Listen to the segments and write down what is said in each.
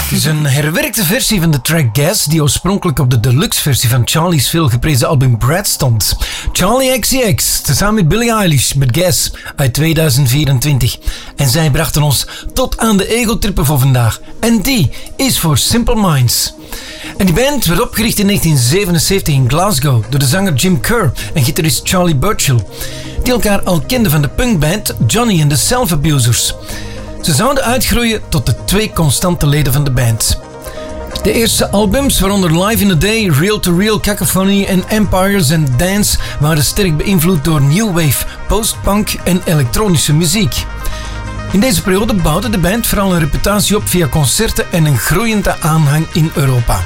Het is een herwerkte versie van de track Gas die oorspronkelijk op de deluxe versie van Charlie's veel geprezen album Brad stond. Charli XCX, tezamen met Billie Eilish met Gas uit 2024. En zij brachten ons tot aan de ego-trippen voor vandaag. En die is voor Simple Minds. En die band werd opgericht in 1977 in Glasgow door de zanger Jim Kerr en gitarist Charlie Burchill, die elkaar al kenden van de punkband Johnny and the Self-Abusers. Ze zouden uitgroeien tot de 2 constante leden van de band. De eerste albums, waaronder Live in the Day, Real to Real, Cacophony en Empires and Dance, waren sterk beïnvloed door new wave, post-punk en elektronische muziek. In deze periode bouwde de band vooral een reputatie op via concerten en een groeiende aanhang in Europa.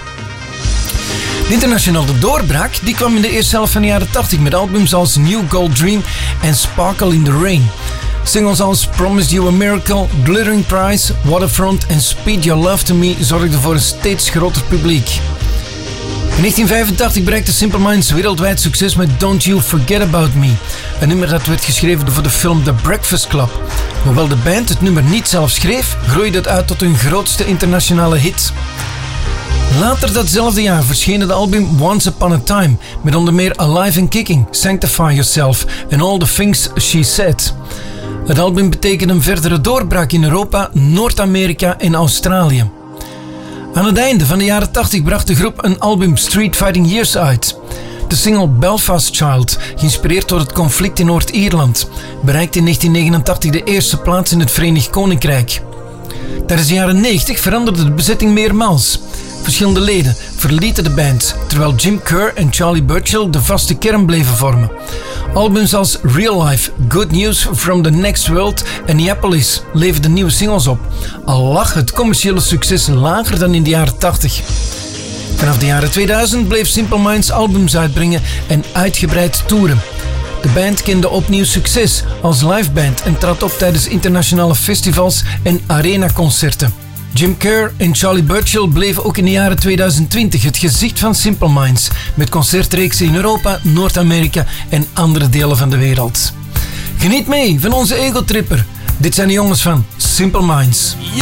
De internationale doorbraak die kwam in de eerste helft van de jaren 80 met albums als New Gold Dream en Sparkle in the Rain. Singles als Promised You a Miracle, Glittering Prize, Waterfront en Speed Your Love to Me zorgden voor een steeds groter publiek. In 1985 bereikte Simple Minds wereldwijd succes met Don't You Forget About Me, een nummer dat werd geschreven voor de film The Breakfast Club. Hoewel de band het nummer niet zelf schreef, groeide het uit tot hun grootste internationale hit. Later datzelfde jaar verscheen het album Once Upon a Time, met onder meer Alive and Kicking, Sanctify Yourself en All the Things She Said. Het album betekende een verdere doorbraak in Europa, Noord-Amerika en Australië. Aan het einde van de jaren 80 bracht de groep een album Street Fighting Years uit. De single Belfast Child, geïnspireerd door het conflict in Noord-Ierland, bereikte in 1989 de eerste plaats in het Verenigd Koninkrijk. Tijdens de jaren 90 veranderde de bezetting meermaals. Verschillende leden verlieten de band, terwijl Jim Kerr en Charlie Burchill de vaste kern bleven vormen. Albums als Real Life, Good News from the Next World en Neapolis leverden nieuwe singles op, al lag het commerciële succes lager dan in de jaren 80. Vanaf de jaren 2000 bleef Simple Minds albums uitbrengen en uitgebreid toeren. De band kende opnieuw succes als liveband en trad op tijdens internationale festivals en arenaconcerten. Jim Kerr en Charlie Burchill bleven ook in de jaren 2020 het gezicht van Simple Minds, met concertreeksen in Europa, Noord-Amerika en andere delen van de wereld. Geniet mee van onze ego-tripper. Dit zijn de jongens van Simple Minds. You